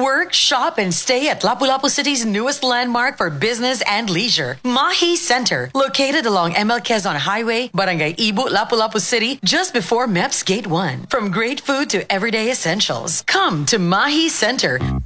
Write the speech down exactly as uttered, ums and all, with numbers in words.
Work, shop, and stay at Lapu-Lapu City's newest landmark for business and leisure, Mahi Center, located along M L Quezon Highway, Barangay Ibu, Lapu-Lapu City, just before M E P S Gate one. From great food to everyday essentials, come to Mahi Center.